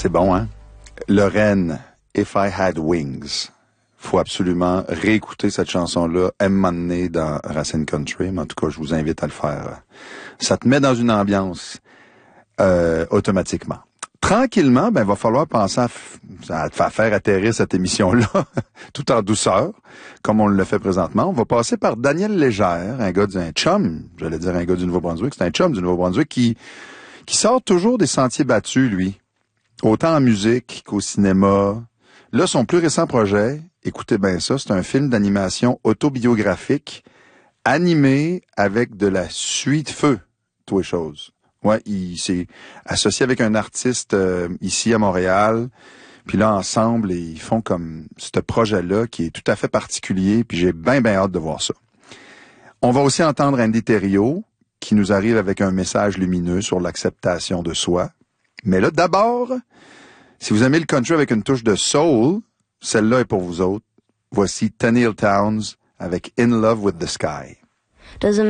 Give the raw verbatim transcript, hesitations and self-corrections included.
C'est bon, hein? Lorraine, If I Had Wings. Faut absolument réécouter cette chanson-là, un moment donné dans Racine Country, mais en tout cas, je vous invite à le faire. Ça te met dans une ambiance euh, automatiquement. Tranquillement, ben, il va falloir penser à, f- à faire atterrir cette émission-là, tout en douceur, comme on le fait présentement. On va passer par Daniel Légère, un gars d'un chum, j'allais dire un gars du Nouveau-Brunswick, c'est un chum du Nouveau-Brunswick qui, qui sort toujours des sentiers battus, lui. Autant en musique qu'au cinéma. Là, son plus récent projet, écoutez bien ça, c'est un film d'animation autobiographique, animé avec de la suie de feu, toutes les choses. Ouais, il s'est associé avec un artiste euh, ici à Montréal, puis là, ensemble, ils font comme ce projet-là qui est tout à fait particulier, puis j'ai bien, bien hâte de voir ça. On va aussi entendre Andy Thériault, qui nous arrive avec un message lumineux sur l'acceptation de soi. Mais là, d'abord, si vous aimez le country avec une touche de soul, celle-là est pour vous autres. Voici Tenille Townes avec In Love with the Sky. Doesn't